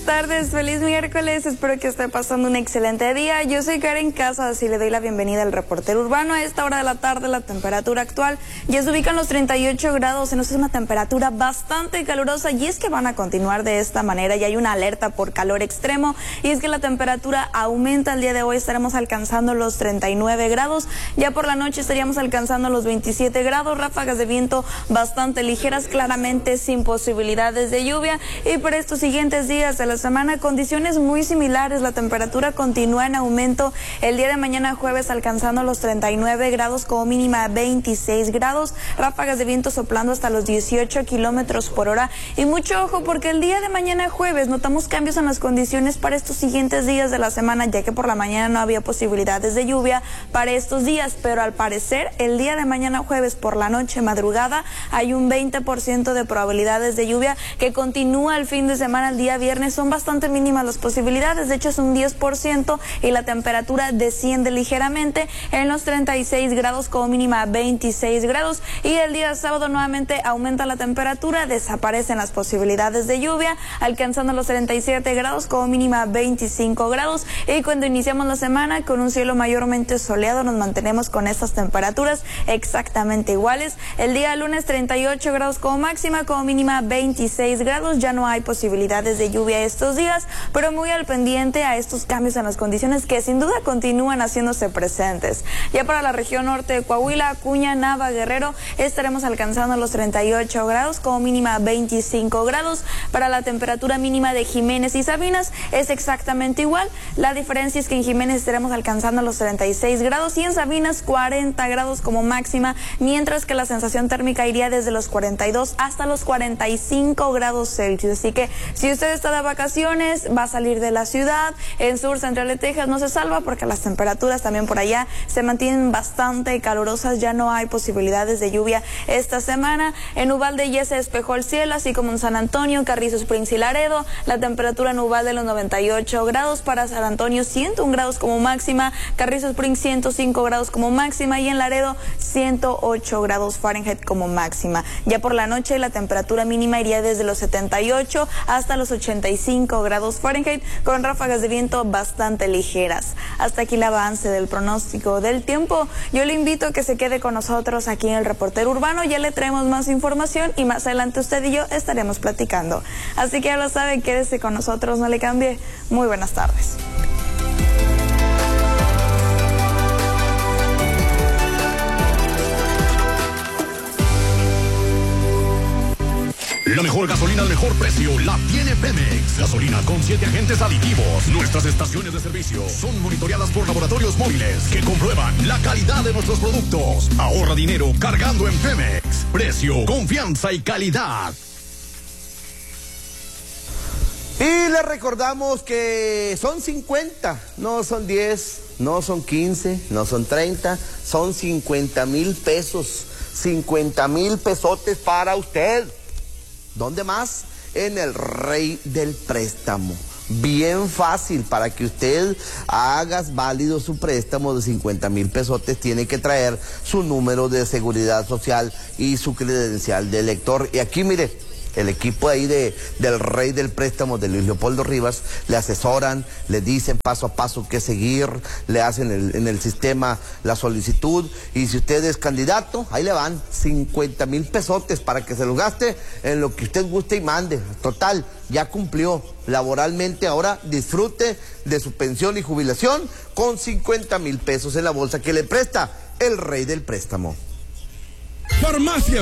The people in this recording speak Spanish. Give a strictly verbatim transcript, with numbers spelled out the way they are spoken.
tardes, feliz miércoles, espero que esté pasando un excelente día. Yo soy Karen Casas y le doy la bienvenida al reportero urbano. A esta hora de la tarde la temperatura actual ya se ubica en los treinta y ocho grados, en es una temperatura bastante calurosa y es que van a continuar de esta manera. Ya hay una alerta por calor extremo y es que la temperatura aumenta. El día de hoy estaremos alcanzando los treinta y nueve grados, ya por la noche estaríamos alcanzando los veintisiete grados, ráfagas de viento bastante ligeras, claramente sin posibilidades de lluvia. Y por estos siguientes días de la semana, condiciones muy similares, la temperatura continúa en aumento. El día de mañana jueves alcanzando los treinta y nueve grados, como mínima veintiséis grados, ráfagas de viento soplando hasta los dieciocho kilómetros por hora. Y mucho ojo porque el día de mañana jueves notamos cambios en las condiciones para estos siguientes días de la semana, ya que por la mañana no había posibilidades de lluvia para estos días, pero al parecer el día de mañana jueves por la noche, madrugada, hay un veinte por ciento de probabilidades de lluvia que continúa el fin de semana. El día viernes son bastante mínimas las posibilidades, de hecho es un diez por ciento y la temperatura desciende ligeramente en los treinta y seis grados, como mínima veintiséis grados. Y el día sábado nuevamente aumenta la temperatura, desaparecen las posibilidades de lluvia, alcanzando los treinta y siete grados, como mínima veinticinco grados. Y cuando iniciamos la semana con un cielo mayormente soleado, nos mantenemos con estas temperaturas exactamente iguales. El día lunes treinta y ocho grados como máxima, como mínima veintiséis grados. Ya no hay posibilidades de lluvia estos días, pero muy al pendiente a estos cambios en las condiciones que sin duda continúan haciéndose presentes. Ya para la región norte de Coahuila, Acuña, Nava, Guerrero, estaremos alcanzando los treinta y ocho grados, como mínima veinticinco grados. Para la temperatura mínima de Jiménez y Sabinas es exactamente igual. La diferencia es que en Jiménez estaremos alcanzando los treinta y seis grados y en Sabinas cuarenta grados como máxima, mientras que la sensación térmica iría desde los cuarenta y dos hasta los cuarenta y cinco grados Celsius. Así que si usted está de vacaciones, va a salir de la ciudad, en sur central de Texas no se salva porque las temperaturas también por allá se mantienen bastante calurosas. Ya no hay posibilidades de lluvia esta semana. En Uvalde ya se despejó el cielo, así como en San Antonio, Carrizo Springs y Laredo. La temperatura en Uvalde los noventa y ocho grados, para San Antonio ciento uno grados como máxima, Carrizo Springs ciento cinco grados como máxima y en Laredo ciento ocho grados Fahrenheit como máxima. Ya por la noche la temperatura mínima iría desde los setenta y ocho hasta los ochenta y cinco grados Fahrenheit, con ráfagas de viento bastante ligeras. Hasta aquí el avance del pronóstico del tiempo. Yo le invito a que se quede con nosotros aquí en el Reportero Urbano. Ya le traemos más información y más adelante usted y yo estaremos platicando. Así que ya lo sabe, quédese con nosotros, no le cambie. Muy buenas tardes. La mejor gasolina al mejor precio la tiene Pemex. Gasolina con siete agentes aditivos. Nuestras estaciones de servicio son monitoreadas por laboratorios móviles que comprueban la calidad de nuestros productos. Ahorra dinero cargando en Pemex. Precio, confianza y calidad. Y les recordamos que son cincuenta, no son diez, no son quince, no son treinta, son cincuenta mil pesos. cincuenta mil pesotes para usted. ¿Dónde más? En el Rey del Préstamo. Bien fácil, para que usted haga válido su préstamo de cincuenta mil pesotes, tiene que traer su número de seguridad social y su credencial de elector. Y aquí, mire, el equipo ahí de, del Rey del Préstamo de Luis Leopoldo Rivas le asesoran, le dicen paso a paso qué seguir, le hacen el, en el sistema la solicitud, y si usted es candidato, ahí le van cincuenta mil pesotes para que se los gaste en lo que usted guste y mande. Total, ya cumplió laboralmente, ahora disfrute de su pensión y jubilación con cincuenta mil pesos en la bolsa que le presta el Rey del Préstamo. Farmacias